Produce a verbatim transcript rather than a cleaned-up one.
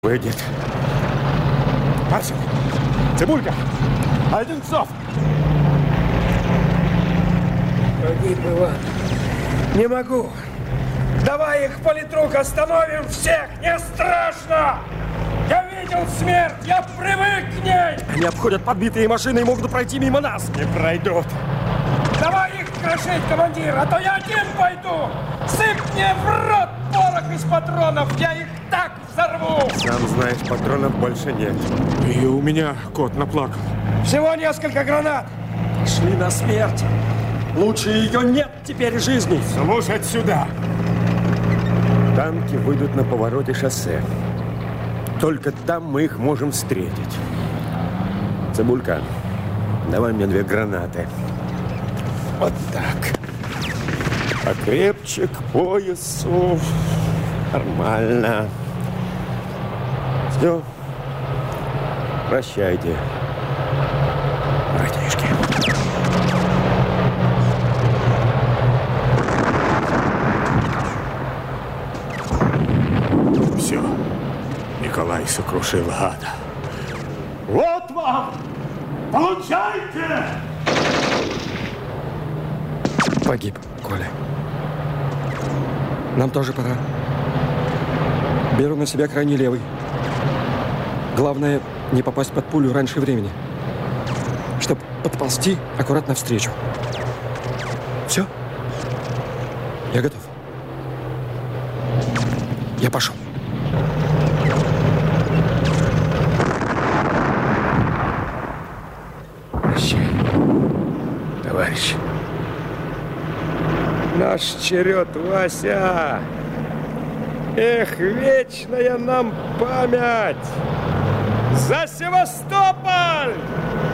Выйдет. Маршал, Цибулька, Одинцов. Погиб, Иван. Не могу. Давай их, политрук, остановим всех. Не страшно. Я видел смерть. Я привык к ней. Они обходят подбитые машины и могут пройти мимо нас. Не пройдут. Давай их крошить, командир, а то я один пойду. Сыпь мне в рот порох из патронов. Я их так взорву. Сам знаешь, патронов больше нет. И у меня кот наплакал. Всего несколько гранат. Шли на смерть. Лучше ее нет теперь жизни. Слушать сюда. Танки выйдут на повороте шоссе. Только там мы их можем встретить. Цибулька, давай мне две гранаты. Вот так. Покрепче к поясу. Нормально. Все. Прощайте, братишки. Все. Николай сокрушил гада. Вот вам! Получайте! Погиб, Коля. Нам тоже пора. Беру на себя крайний левый. Главное, не попасть под пулю раньше времени. Чтобы подползти аккуратно встречу. Все? Я готов. Я пошел. Прощай, товарищ. Наш черед, Вася. Эх, вечная нам память. За Севастополь!